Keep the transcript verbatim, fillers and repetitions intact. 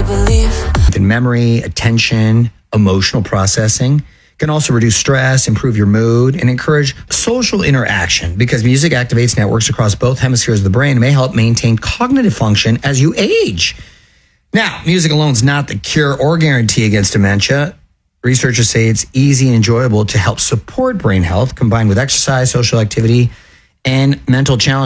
believe. In memory, attention, emotional processing. Can also reduce stress, improve your mood, and encourage social interaction because music activates networks across both hemispheres of the brain and may help maintain cognitive function as you age. Now, music alone is not the cure or guarantee against dementia. Researchers say it's easy and enjoyable to help support brain health combined with exercise, social activity, and mental challenges.